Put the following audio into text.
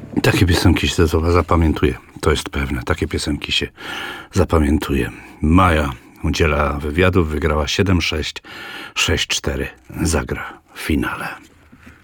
Takie piosenki się zapamiętuje. To jest pewne. Takie piosenki się zapamiętuje. Maja udziela wywiadów. Wygrała 7-6, 6-4. Zagra w finale.